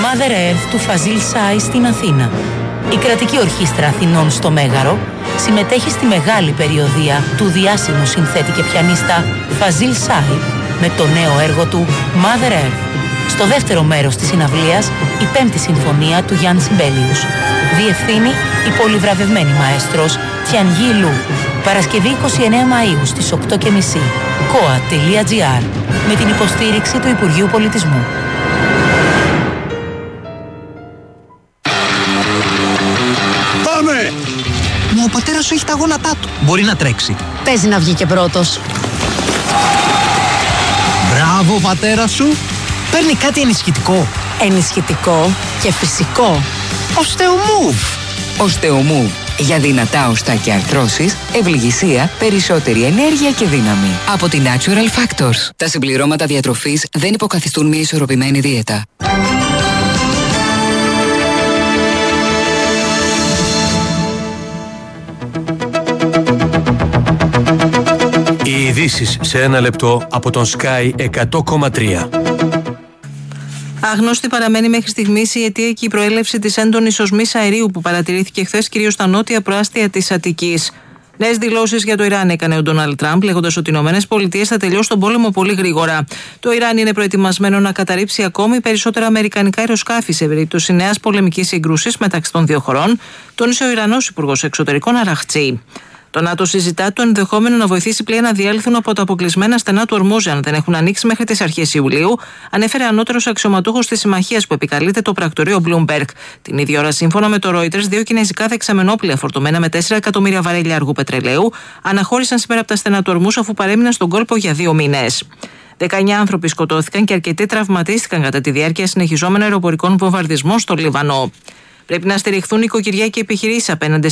Mother Earth του Φαζίλ Σάι στην Αθήνα. Η κρατική ορχήστρα Αθηνών στο Μέγαρο συμμετέχει στη μεγάλη περιοδεία του διάσημου συνθέτη και πιανίστα Φαζίλ Σάι με το νέο έργο του Mother Earth. Στο δεύτερο μέρος της συναυλίας, η πέμπτη συμφωνία του Γιάννη Σιμπέλιους. Διευθύνει η πολυβραβευμένη μαέστρος Τιανγί Λου. Παρασκευή 29 Μαΐου στις 8:30. koa.gr με την υποστήριξη του Υπουργείου Πολιτισμού. Πάμε! Μα ο πατέρας σου έχει τα γόνατά του. Μπορεί να τρέξει. Παίζει να βγει και πρώτος. Μπράβο, πατέρα σου. Παίρνει κάτι ενισχυτικό. Ενισχυτικό και φυσικό. Οστεομούβ. Οστεομούβ. Για δυνατά οστά και αρθρώσεις, ευληγησία, περισσότερη ενέργεια και δύναμη. Από την Natural Factors. Τα συμπληρώματα διατροφής δεν υποκαθιστούν μια ισορροπημένη δίαιτα. Οι ειδήσεις σε ένα λεπτό από τον Sky 100,3. Αγνώστη παραμένει μέχρι στιγμής η αιτία και η προέλευση της έντονης οσμής αερίου που παρατηρήθηκε χθες κυρίως στα νότια προάστια της Αττικής. Νέες δηλώσεις για το Ιράν έκανε ο Ντόναλντ Τραμπ, λέγοντας ότι οι ΗΠΑ θα τελειώσουν τον πόλεμο πολύ γρήγορα. Το Ιράν είναι προετοιμασμένο να καταρρύψει ακόμη περισσότερα αμερικανικά αεροσκάφη σε περίπτωση νέας πολεμικής σύγκρουσης μεταξύ των δύο χωρών, τόνισε ο Ιρανός Υπουργός Εξωτερικών Αραχτσί. Το ΝΑΤΟ συζητά το ενδεχόμενο να βοηθήσει πλοία να διέλθουν από τα αποκλεισμένα στενά του Ορμούζ, αν δεν έχουν ανοίξει μέχρι τις αρχές Ιουλίου, ανέφερε ανώτερος αξιωματούχος της συμμαχίας που επικαλείται το πρακτορείο Bloomberg. Την ίδια ώρα, σύμφωνα με το Reuters, δύο κινέζικα δεξαμενόπλοια φορτωμένα με 4 εκατομμύρια βαρέλια αργού πετρελαίου αναχώρησαν σήμερα από τα στενά του Ορμούζ αφού παρέμειναν στον κόλπο για 2 μήνες. 19 άνθρωποι σκοτώθηκαν και αρκετοί τραυματίστηκαν κατά τη διάρκεια συνεχιζόμενων αεροπορικών βομβαρδισμών στο Λίβανο. Πρέπει να στηριχθούν οικοκυριά και επιχειρήσεις απέναντι